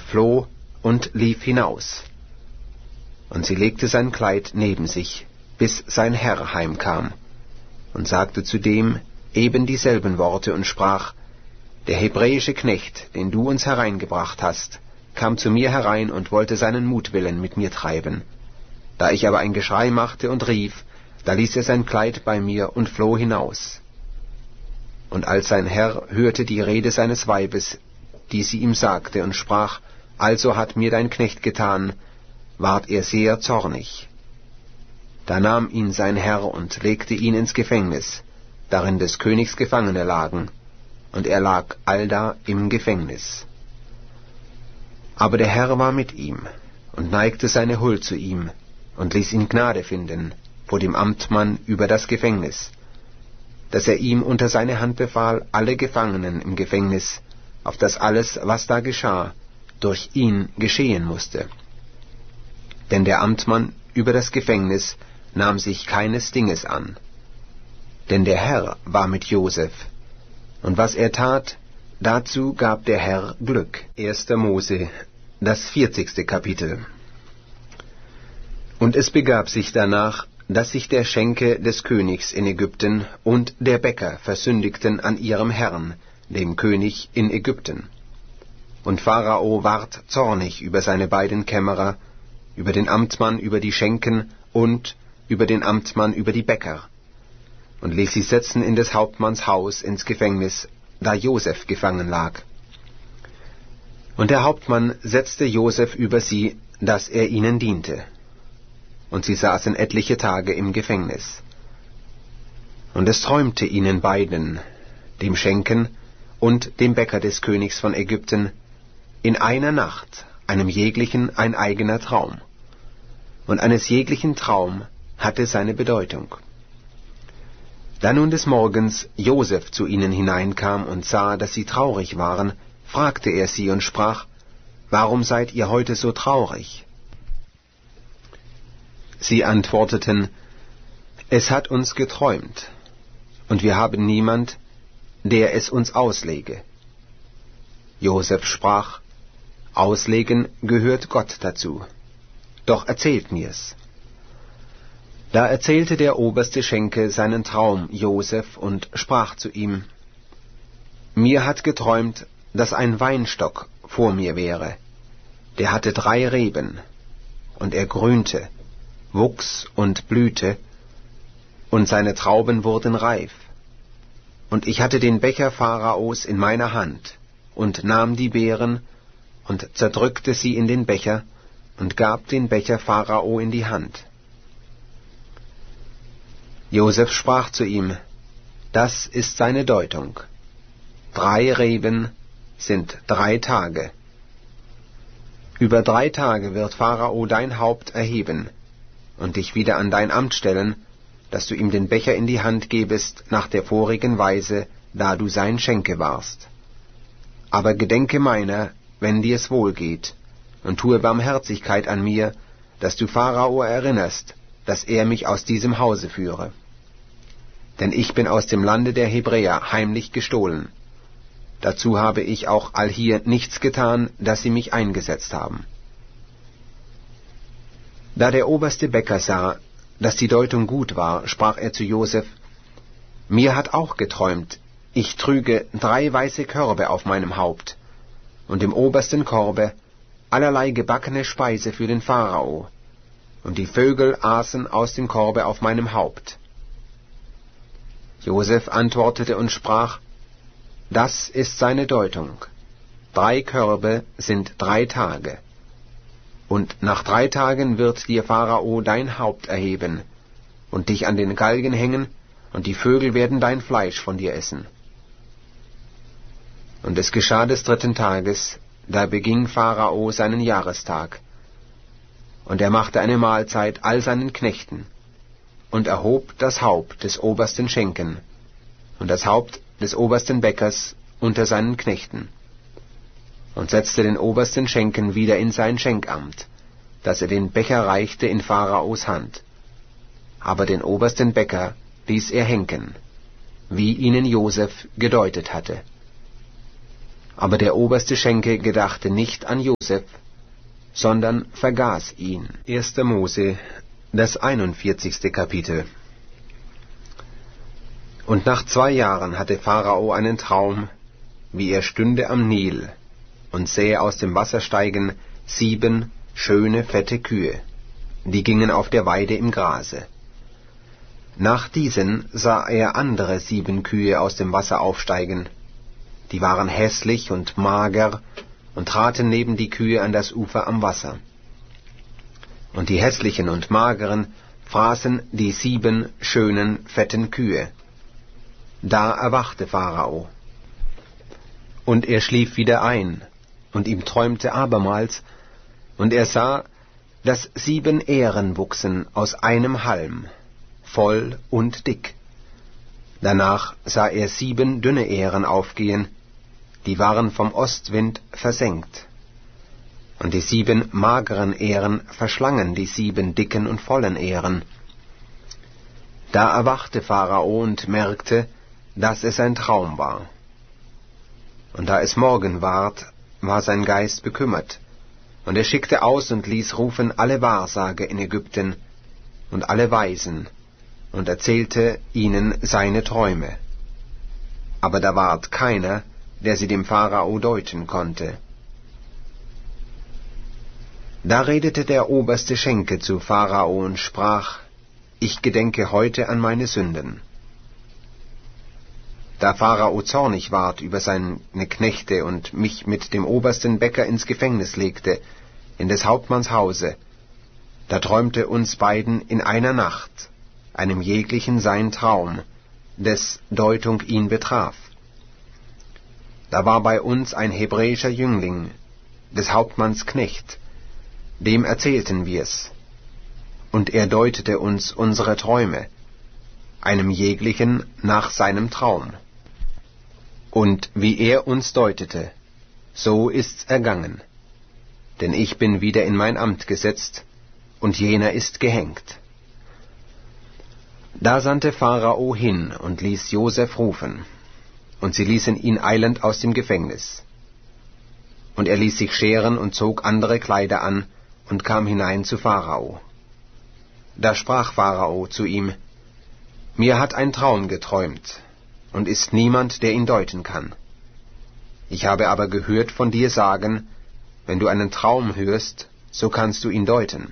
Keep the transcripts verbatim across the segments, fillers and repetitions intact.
floh und lief hinaus. Und sie legte sein Kleid neben sich, bis sein Herr heimkam, und sagte zu dem eben dieselben Worte und sprach: Der hebräische Knecht, den du uns hereingebracht hast, kam zu mir herein und wollte seinen Mutwillen mit mir treiben. Da ich aber ein Geschrei machte und rief, da ließ er sein Kleid bei mir und floh hinaus. Und als sein Herr hörte die Rede seines Weibes, die sie ihm sagte, und sprach: Also hat mir dein Knecht getan, ward er sehr zornig. Da nahm ihn sein Herr und legte ihn ins Gefängnis, darin des Königs Gefangene lagen, und er lag allda im Gefängnis. Aber der Herr war mit ihm und neigte seine Huld zu ihm und ließ ihn Gnade finden vor dem Amtmann über das Gefängnis, dass er ihm unter seine Hand befahl alle Gefangenen im Gefängnis, auf dass alles, was da geschah, durch ihn geschehen musste. Denn der Amtmann über das Gefängnis nahm sich keines Dinges an. Denn der Herr war mit Josef, und was er tat, dazu gab der Herr Glück. Erster Mose, das vierzigste Kapitel. Und es begab sich danach, dass sich der Schenke des Königs in Ägypten und der Bäcker versündigten an ihrem Herrn, dem König in Ägypten. Und Pharao ward zornig über seine beiden Kämmerer, über den Amtmann über die Schenken und über den Amtmann über die Bäcker, und ließ sie setzen in des Hauptmanns Haus ins Gefängnis, da Josef gefangen lag. Und der Hauptmann setzte Josef über sie, dass er ihnen diente. Und sie saßen etliche Tage im Gefängnis. Und es träumte ihnen beiden, dem Schenken und dem Bäcker des Königs von Ägypten, in einer Nacht, einem jeglichen ein eigener Traum. Und eines jeglichen Traum hatte seine Bedeutung. Da nun des Morgens Josef zu ihnen hineinkam und sah, dass sie traurig waren, fragte er sie und sprach: Warum seid ihr heute so traurig? Sie antworteten: Es hat uns geträumt, und wir haben niemand, der es uns auslege. Josef sprach: Auslegen gehört Gott dazu. Doch erzählt mir's. Da erzählte der oberste Schenke seinen Traum Josef und sprach zu ihm: Mir hat geträumt, dass ein Weinstock vor mir wäre. Der hatte drei Reben, und er grünte, wuchs und blühte, und seine Trauben wurden reif. Und ich hatte den Becher Pharaos in meiner Hand, und nahm die Beeren, und zerdrückte sie in den Becher, und gab den Becher Pharao in die Hand. Josef sprach zu ihm: Das ist seine Deutung. Drei Reben sind drei Tage. Über drei Tage wird Pharao dein Haupt erheben und dich wieder an dein Amt stellen, dass du ihm den Becher in die Hand gebest nach der vorigen Weise, da du sein Schenke warst. Aber gedenke meiner, wenn dir's wohl geht, und tue Barmherzigkeit an mir, dass du Pharao erinnerst, dass er mich aus diesem Hause führe. Denn ich bin aus dem Lande der Hebräer heimlich gestohlen. Dazu habe ich auch allhier nichts getan, dass sie mich eingesetzt haben. Da der oberste Bäcker sah, dass die Deutung gut war, sprach er zu Josef: Mir hat auch geträumt, ich trüge drei weiße Körbe auf meinem Haupt, und im obersten Korbe allerlei gebackene Speise für den Pharao, und die Vögel aßen aus dem Korbe auf meinem Haupt. Josef antwortete und sprach: Das ist seine Deutung. Drei Körbe sind drei Tage. Und nach drei Tagen wird dir Pharao dein Haupt erheben und dich an den Galgen hängen, und die Vögel werden dein Fleisch von dir essen. Und es geschah des dritten Tages, da beging Pharao seinen Jahrestag. Und er machte eine Mahlzeit all seinen Knechten und erhob das Haupt des obersten Schenken und das Haupt des obersten Bäckers unter seinen Knechten und setzte den obersten Schenken wieder in sein Schenkamt, dass er den Becher reichte in Pharaos Hand. Aber den obersten Bäcker ließ er henken, wie ihnen Josef gedeutet hatte. Aber der oberste Schenke gedachte nicht an Josef, sondern vergaß ihn. erster Mose, das einundvierzigste Kapitel. Und nach zwei Jahren hatte Pharao einen Traum, wie er stünde am Nil und sähe aus dem Wasser steigen sieben schöne, fette Kühe, die gingen auf der Weide im Grase. Nach diesen sah er andere sieben Kühe aus dem Wasser aufsteigen, die waren hässlich und mager und traten neben die Kühe an das Ufer am Wasser. Und die hässlichen und mageren fraßen die sieben schönen, fetten Kühe. Da erwachte Pharao. Und er schlief wieder ein, und ihm träumte abermals, und er sah, dass sieben Ähren wuchsen aus einem Halm, voll und dick. Danach sah er sieben dünne Ähren aufgehen, die waren vom Ostwind versenkt. Und die sieben mageren Ähren verschlangen die sieben dicken und vollen Ähren. Da erwachte Pharao und merkte, dass es ein Traum war. Und da es Morgen ward, war sein Geist bekümmert, und er schickte aus und ließ rufen alle Wahrsager in Ägypten und alle Weisen, und erzählte ihnen seine Träume. Aber da ward keiner, der sie dem Pharao deuten konnte. Da redete der oberste Schenke zu Pharao und sprach, ich gedenke heute an meine Sünden. Da Pharao zornig ward über seine Knechte und mich mit dem obersten Bäcker ins Gefängnis legte, in des Hauptmanns Hause, da träumte uns beiden in einer Nacht, einem jeglichen sein Traum, des Deutung ihn betraf. Da war bei uns ein hebräischer Jüngling, des Hauptmanns Knecht, dem erzählten wir's, und er deutete uns unsere Träume, einem jeglichen nach seinem Traum. Und wie er uns deutete, so ist's ergangen, denn ich bin wieder in mein Amt gesetzt, und jener ist gehängt. Da sandte Pharao hin und ließ Josef rufen, und sie ließen ihn eilend aus dem Gefängnis. Und er ließ sich scheren und zog andere Kleider an und kam hinein zu Pharao. Da sprach Pharao zu ihm, mir hat ein Traum geträumt, und ist niemand, der ihn deuten kann. Ich habe aber gehört von dir sagen, wenn du einen Traum hörst, so kannst du ihn deuten.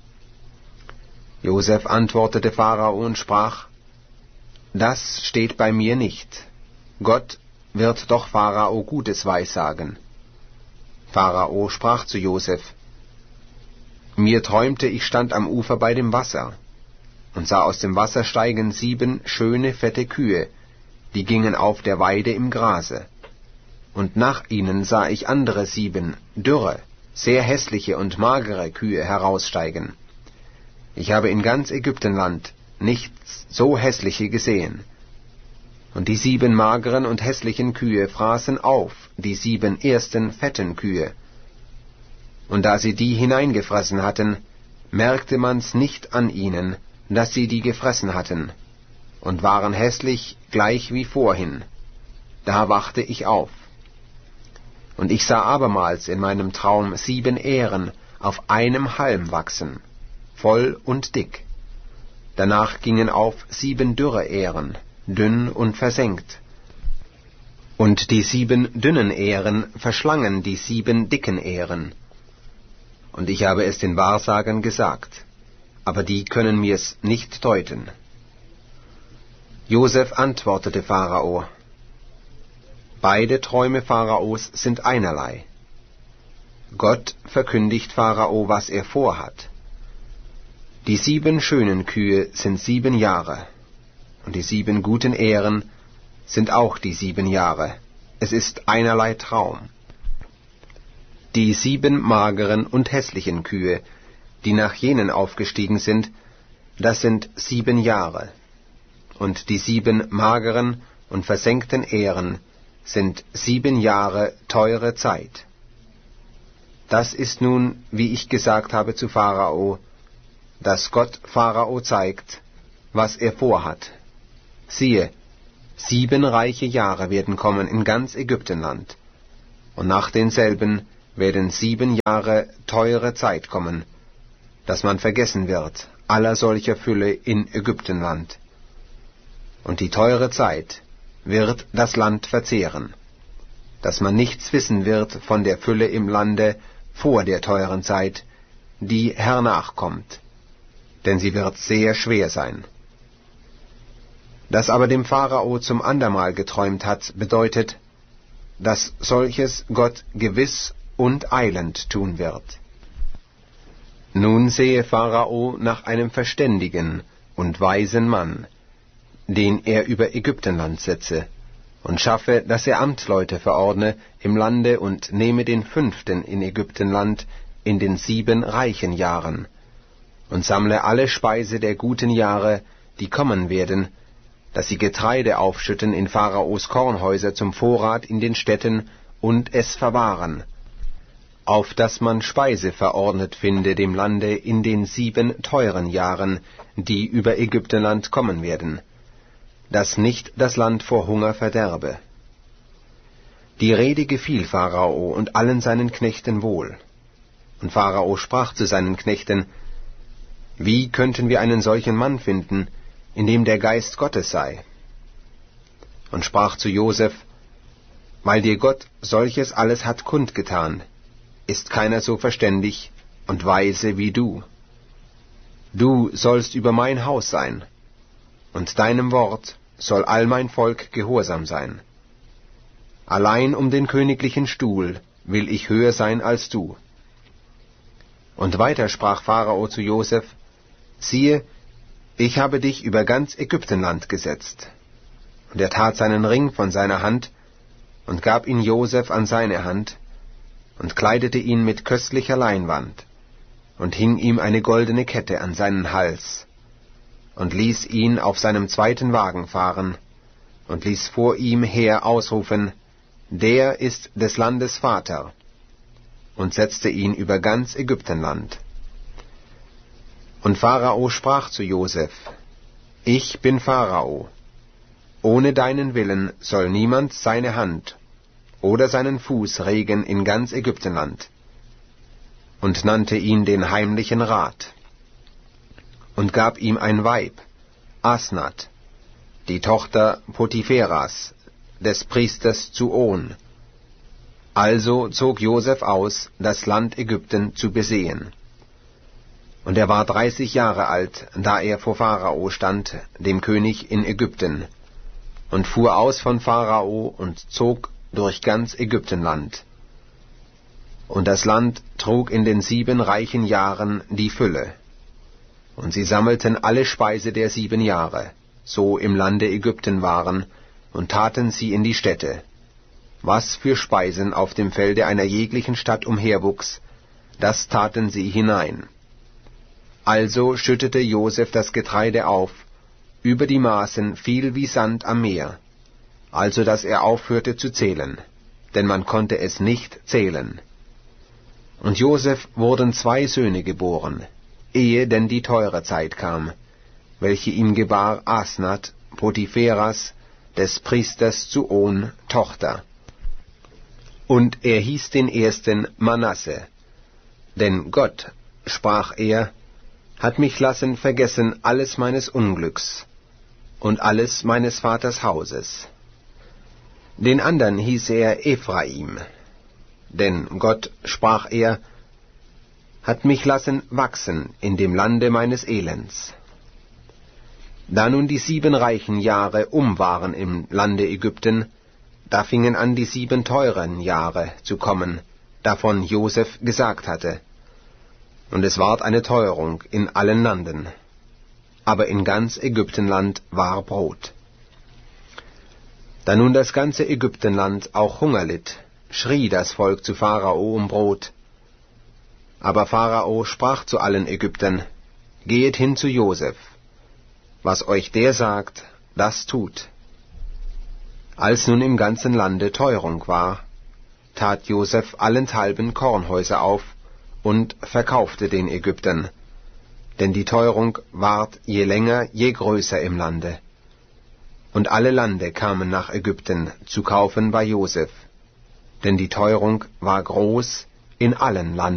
Josef antwortete Pharao und sprach, das steht bei mir nicht. Gott wird doch Pharao Gutes weissagen. Pharao sprach zu Josef, mir träumte, ich stand am Ufer bei dem Wasser, und sah aus dem Wasser steigen sieben schöne, fette Kühe, die gingen auf der Weide im Grase. Und nach ihnen sah ich andere sieben, dürre, sehr hässliche und magere Kühe heraussteigen. Ich habe in ganz Ägyptenland nichts so hässliche gesehen. Und die sieben mageren und hässlichen Kühe fraßen auf die sieben ersten fetten Kühe. Und da sie die hineingefressen hatten, merkte man's nicht an ihnen, dass sie die gefressen hatten, und waren hässlich gleich wie vorhin. Da wachte ich auf. Und ich sah abermals in meinem Traum sieben Ähren auf einem Halm wachsen, voll und dick. Danach gingen auf sieben dürre Ähren, dünn und versenkt. Und die sieben dünnen Ähren verschlangen die sieben dicken Ähren. Und ich habe es den Wahrsagern gesagt, aber die können mir's nicht deuten. Josef antwortete Pharao, beide Träume Pharaos sind einerlei. Gott verkündigt Pharao, was er vorhat. Die sieben schönen Kühe sind sieben Jahre, und die sieben guten Ähren sind auch die sieben Jahre. Es ist einerlei Traum. Die sieben mageren und hässlichen Kühe, die nach jenen aufgestiegen sind, das sind sieben Jahre. Und die sieben mageren und versenkten Ähren sind sieben Jahre teure Zeit. Das ist nun, wie ich gesagt habe zu Pharao, dass Gott Pharao zeigt, was er vorhat. Siehe, sieben reiche Jahre werden kommen in ganz Ägyptenland, und nach denselben werden sieben Jahre teure Zeit kommen, dass man vergessen wird aller solcher Fülle in Ägyptenland. Und die teure Zeit wird das Land verzehren, dass man nichts wissen wird von der Fülle im Lande vor der teuren Zeit, die hernach kommt, denn sie wird sehr schwer sein. Dass aber dem Pharao zum andermal geträumt hat, bedeutet, dass solches Gott gewiss und eilend tun wird. Nun sehe Pharao nach einem verständigen und weisen Mann, den er über Ägyptenland setze, und schaffe, dass er Amtleute verordne im Lande und nehme den fünften in Ägyptenland in den sieben reichen Jahren, und sammle alle Speise der guten Jahre, die kommen werden, dass sie Getreide aufschütten in Pharaos Kornhäuser zum Vorrat in den Städten und es verwahren, auf dass man Speise verordnet finde dem Lande in den sieben teuren Jahren, die über Ägyptenland kommen werden, dass nicht das Land vor Hunger verderbe. Die Rede gefiel Pharao und allen seinen Knechten wohl. Und Pharao sprach zu seinen Knechten: Wie könnten wir einen solchen Mann finden, in dem der Geist Gottes sei? Und sprach zu Joseph: Weil dir Gott solches alles hat kundgetan, ist keiner so verständig und weise wie du. Du sollst über mein Haus sein, und deinem Wort soll all mein Volk gehorsam sein. Allein um den königlichen Stuhl will ich höher sein als du. Und weiter sprach Pharao zu Joseph: Siehe, ich habe dich über ganz Ägyptenland gesetzt. Und er tat seinen Ring von seiner Hand und gab ihn Joseph an seine Hand und kleidete ihn mit köstlicher Leinwand und hing ihm eine goldene Kette an seinen Hals und ließ ihn auf seinem zweiten Wagen fahren und ließ vor ihm her ausrufen: Der ist des Landes Vater, und setzte ihn über ganz Ägyptenland. Und Pharao sprach zu Joseph: Ich bin Pharao. Ohne deinen Willen soll niemand seine Hand oder seinen Fuß regen in ganz Ägyptenland. Und nannte ihn den heimlichen Rat. Und gab ihm ein Weib, Asnath, die Tochter Potipheras, des Priesters Zuon. Also zog Joseph aus, das Land Ägypten zu besehen. Und er war dreißig Jahre alt, da er vor Pharao stand, dem König in Ägypten, und fuhr aus von Pharao und zog durch ganz Ägyptenland. Und das Land trug in den sieben reichen Jahren die Fülle. Und sie sammelten alle Speise der sieben Jahre, so im Lande Ägypten waren, und taten sie in die Städte. Was für Speisen auf dem Felde einer jeglichen Stadt umherwuchs, das taten sie hinein. Also schüttete Joseph das Getreide auf, über die Maßen viel wie Sand am Meer, also dass er aufhörte zu zählen, denn man konnte es nicht zählen. Und Joseph wurden zwei Söhne geboren, ehe denn die teure Zeit kam, welche ihm gebar Asnath, Potipheras, des Priesters Zuon, Tochter. Und er hieß den ersten Manasse, denn Gott, sprach er, hat mich lassen vergessen alles meines Unglücks und alles meines Vaters Hauses. Den andern hieß er Ephraim, denn Gott, sprach er, hat mich lassen wachsen in dem Lande meines Elends. Da nun die sieben reichen Jahre um waren im Lande Ägypten, da fingen an die sieben teuren Jahre zu kommen, davon Joseph gesagt hatte. Und es ward eine Teuerung in allen Landen, aber in ganz Ägyptenland war Brot. Da nun das ganze Ägyptenland auch Hunger litt, schrie das Volk zu Pharao um Brot. Aber Pharao sprach zu allen Ägyptern: Gehet hin zu Joseph, was euch der sagt, das tut. Als nun im ganzen Lande Teuerung war, tat Joseph allenthalben Kornhäuser auf und verkaufte den Ägyptern, denn die Teuerung ward je länger, je größer im Lande. Und alle Lande kamen nach Ägypten zu kaufen bei Joseph, denn die Teuerung war groß in allen Landen.